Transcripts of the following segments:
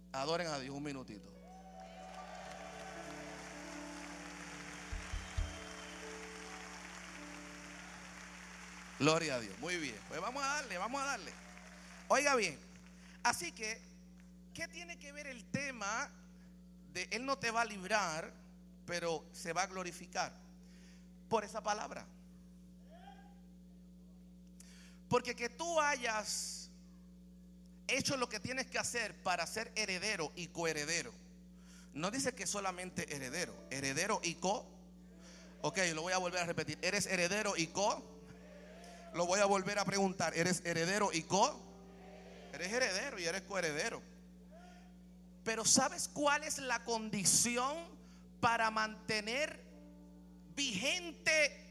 Adoren a Dios un minutito. Gloria a Dios. Muy bien. Pues vamos a darle, vamos a darle. Oiga bien. Así que, ¿qué tiene que ver el tema de Él no te va a librar, pero se va a glorificar? Por esa palabra. Porque que tú hayas hecho lo que tienes que hacer para ser heredero y coheredero. No dice que solamente heredero. Heredero y Ok, lo voy a volver a repetir. ¿Eres heredero y Lo voy a volver a preguntar. ¿Eres heredero y Eres heredero y eres coheredero. Pero ¿sabes cuál es la condición para mantener vigente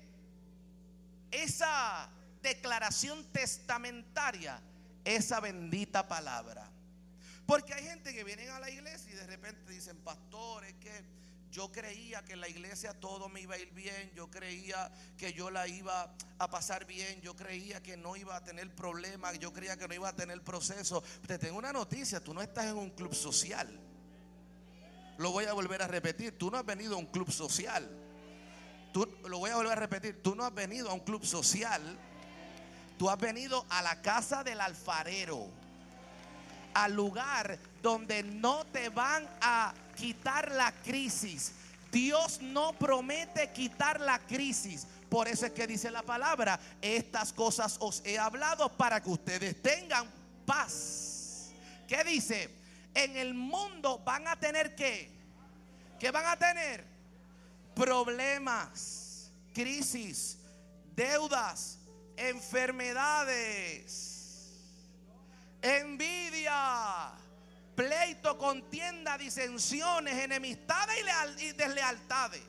esa declaración testamentaria? Esa bendita palabra. Porque hay gente que vienen a la iglesia y de repente dicen: pastor, es que yo creía que en la iglesia todo me iba a ir bien, yo creía que yo la iba a pasar bien, yo creía que no iba a tener problemas, yo creía que no iba a tener proceso. Te tengo una noticia: tú no estás en un club social. Lo voy a volver a repetir: tú no has venido a un club social. Lo voy a volver a repetir: tú no has venido a un club social. Tú has venido a la casa del alfarero, al lugar donde no te van a quitar la crisis. Dios no promete quitar la crisis. Por eso es que dice la palabra: estas cosas os he hablado para que ustedes tengan paz. ¿Qué dice? En el mundo van a tener ¿qué van a tener? Problemas, crisis, deudas, enfermedades, envidia, pleito, contienda, disensiones, enemistades y deslealtades.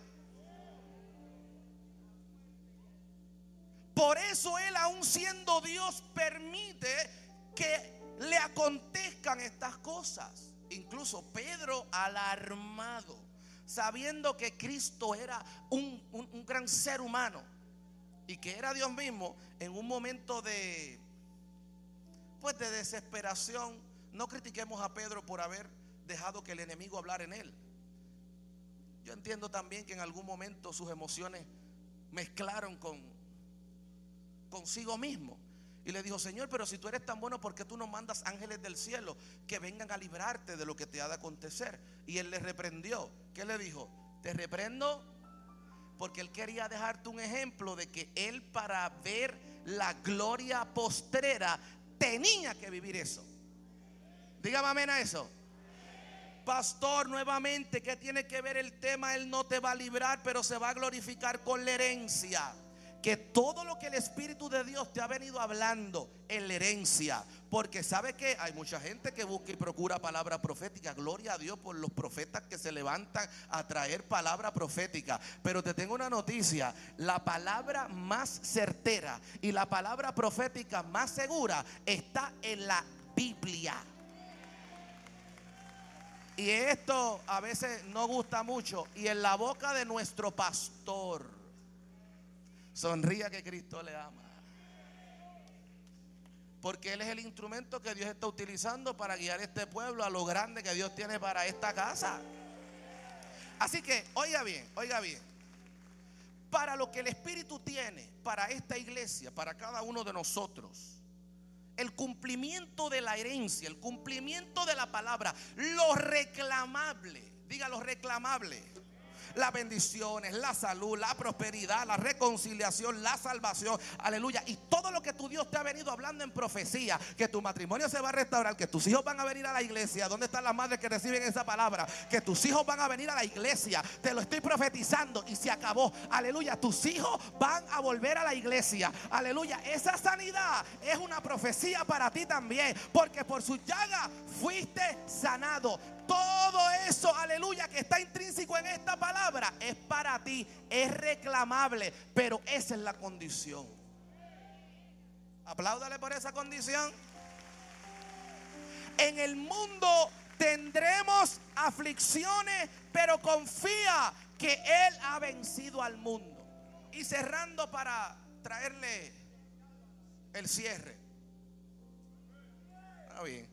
Por eso Él, aun siendo Dios, permite que le acontezcan estas cosas. Incluso Pedro, alarmado, sabiendo que Cristo era un gran ser humano y que era Dios mismo, en un momento de desesperación. No critiquemos a Pedro por haber dejado que el enemigo hablara en él. Yo entiendo también que en algún momento sus emociones mezclaron consigo mismo. Y le dijo: Señor, pero si tú eres tan bueno, ¿por qué tú no mandas ángeles del cielo que vengan a librarte de lo que te ha de acontecer? Y él le reprendió. ¿Qué le dijo? Te reprendo porque él quería dejarte un ejemplo de que él, para ver la gloria postrera, tenía que vivir eso. Dígame amén a eso. Pastor, nuevamente, ¿qué tiene que ver el tema? Él no te va a librar, pero se va a glorificar con la herencia. Que todo lo que el Espíritu de Dios te ha venido hablando en la herencia. Porque sabe que hay mucha gente que busca y procura palabra profética. Gloria a Dios por los profetas que se levantan a traer palabra profética. Pero te tengo una noticia: la palabra más certera y la palabra profética más segura está en la Biblia. Y esto a veces no gusta mucho. Y en la boca de nuestro pastor. Sonría que Cristo le ama. Porque Él es el instrumento que Dios está utilizando para guiar a este pueblo a lo grande que Dios tiene para esta casa. Así que, oiga bien, oiga bien. Para lo que el Espíritu tiene para esta iglesia, para cada uno de nosotros, el cumplimiento de la herencia, el cumplimiento de la palabra, lo reclamable, diga lo reclamable. Las bendiciones, la salud, la prosperidad, la reconciliación, la salvación, aleluya. Y todo lo que tu Dios te ha venido hablando en profecía: que tu matrimonio se va a restaurar, que tus hijos van a venir a la iglesia. ¿Dónde están las madres que reciben esa palabra? Que tus hijos van a venir a la iglesia. Te lo estoy profetizando y se acabó, aleluya. Tus hijos van a volver a la iglesia, aleluya. Esa sanidad es una profecía para ti también, porque por su llaga fuiste sanado. Todo eso, aleluya, que está intrínseco en esta palabra es para ti, es reclamable, pero esa es la condición. Apláudale por esa condición. En el mundo tendremos aflicciones, pero confía que Él ha vencido al mundo. Y cerrando para traerle el cierre. Está bien.